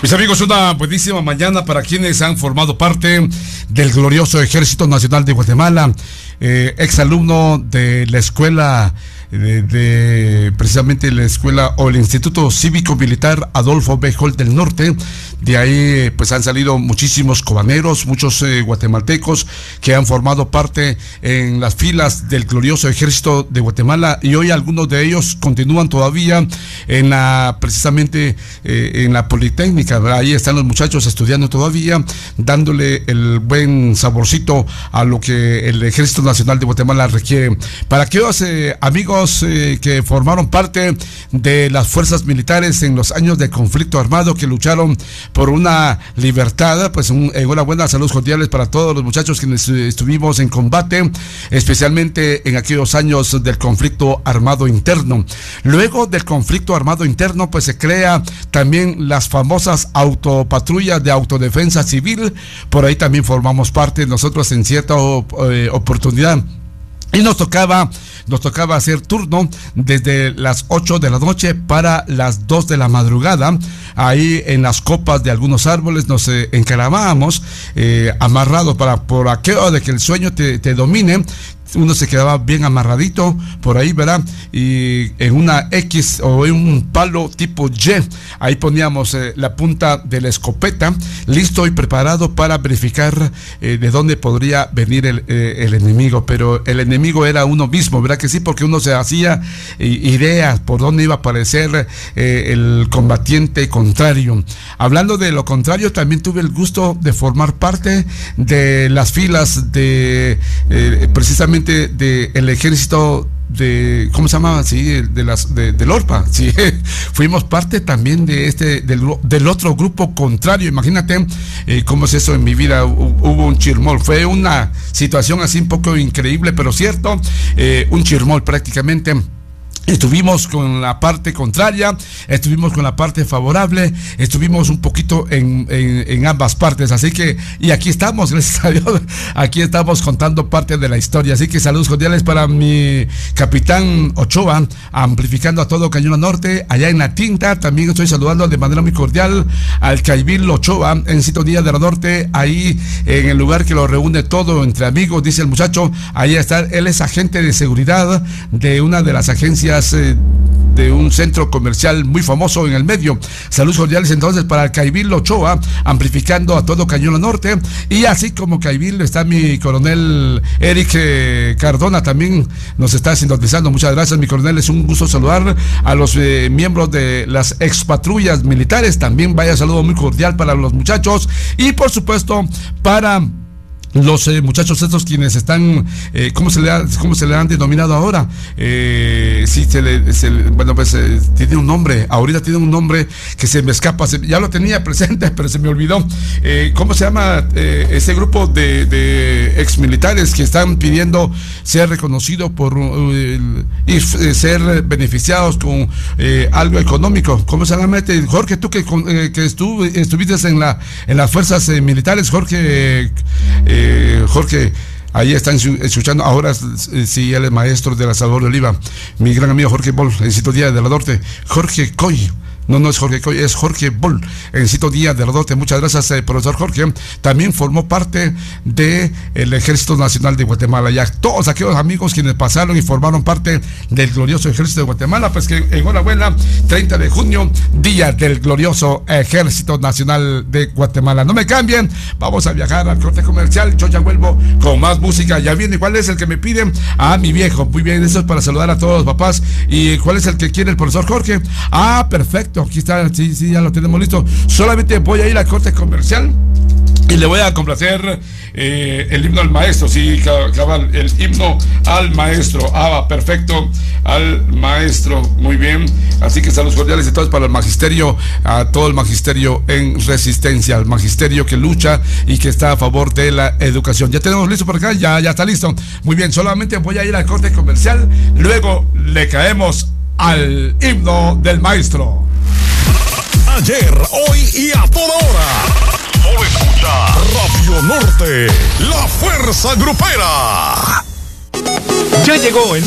Mis amigos, una buenísima mañana para quienes han formado parte del glorioso Ejército Nacional de Guatemala, exalumno de la escuela, precisamente la escuela o el Instituto Cívico Militar Adolfo B. Holt del Norte. De ahí pues han salido muchísimos cobaneros, muchos guatemaltecos que han formado parte en las filas del glorioso Ejército de Guatemala, y hoy algunos de ellos continúan todavía en precisamente en la Politécnica. Ahí están los muchachos estudiando todavía, dándole el buen saborcito a lo que el Ejército Nacional de Guatemala requiere. Para aquellos amigos que formaron parte de las fuerzas militares en los años de conflicto armado, que lucharon por una libertad, pues enhorabuena, saludos cordiales para todos los muchachos quienes estuvimos en combate, especialmente en aquellos años del conflicto armado interno. Luego del conflicto armado interno, pues se crea también las famosas autopatrullas de autodefensa civil. Por ahí también formamos parte nosotros en cierta oportunidad. Y nos tocaba hacer turno desde las 8 de la noche para las 2 de la madrugada. Ahí en las copas de algunos árboles nos encaramábamos, amarrados por aquello de que el sueño te domine. Uno se quedaba bien amarradito por ahí, ¿verdad? Y en una X o en un palo tipo Y, ahí poníamos la punta de la escopeta, listo y preparado para verificar de dónde podría venir el enemigo. Pero el enemigo era uno mismo, ¿verdad que sí? Porque uno se hacía ideas por dónde iba a aparecer el combatiente contrario. Hablando de lo contrario, también tuve el gusto de formar parte de las filas de precisamente del ejército de, ¿cómo se llamaba? Sí, del ORPA, sí. Fuimos parte también de del otro grupo contrario. Imagínate cómo es eso en mi vida. Hubo un chirmol, fue una situación así un poco increíble, pero cierto, un chirmol prácticamente. Estuvimos con la parte contraria, estuvimos con la parte favorable, estuvimos un poquito en ambas partes, así que, y aquí estamos, gracias a Dios, aquí estamos contando parte de la historia. Así que saludos cordiales para mi capitán Ochoa, amplificando a todo Cañón Norte, allá en La Tinta. También estoy saludando de manera muy cordial al Caibil Ochoa, en Sintonía de la Norte, ahí en el lugar que lo reúne todo entre amigos, dice el muchacho. Ahí está, él es agente de seguridad de una de las agencias de un centro comercial muy famoso en el medio. Saludos cordiales entonces para el Caibil Ochoa, amplificando a todo Cañón Norte. Y así como Caibil está mi coronel Eric Cardona, también nos está sintonizando. Muchas gracias, mi coronel, es un gusto saludar a los miembros de las expatrullas militares. También vaya saludo muy cordial para los muchachos, y por supuesto para los muchachos estos quienes están, ¿cómo se le han denominado ahora? Sí, bueno, pues tiene un nombre, ahorita tiene un nombre que se me escapa, ya lo tenía presente, pero se me olvidó. ¿Cómo se llama ese grupo de exmilitares que están pidiendo ser reconocido y ser beneficiados con algo económico? ¿Cómo se llama? Jorge, tú que estuviste en las fuerzas militares, Jorge, ahí están escuchando ahora, sí, él es maestro de la Salvador de Oliva, mi gran amigo Jorge Bol, en Sintonía de la Norte. Jorge Coy, no es Jorge Coy, es Jorge Bol, en Sintonía de la Norte. Muchas gracias, profesor Jorge. También formó parte del Ejército Nacional de Guatemala. Y a todos aquellos amigos quienes pasaron y formaron parte del glorioso Ejército de Guatemala, pues que enhorabuena, 30 de junio, día del glorioso Ejército Nacional de Guatemala. No me cambien, vamos a viajar al corte comercial. Yo ya vuelvo con más música. Ya viene, ¿cuál es el que me piden? Mi viejo. Muy bien, eso es para saludar a todos los papás. ¿Y cuál es el que quiere el profesor Jorge? Perfecto, aquí está, sí, ya lo tenemos listo. Solamente voy a ir al corte comercial y le voy a complacer el himno al maestro. Sí, cabal, el himno al maestro. Perfecto, al maestro, muy bien. Así que saludos cordiales entonces para el magisterio, a todo el magisterio en resistencia, al magisterio que lucha y que está a favor de la educación. Ya tenemos listo por acá, ya está listo. Muy bien, solamente voy a ir al corte comercial, luego le caemos al himno del maestro. Ayer, hoy y a toda hora. Solo escucha Radio Norte, la fuerza grupera. Ya llegó el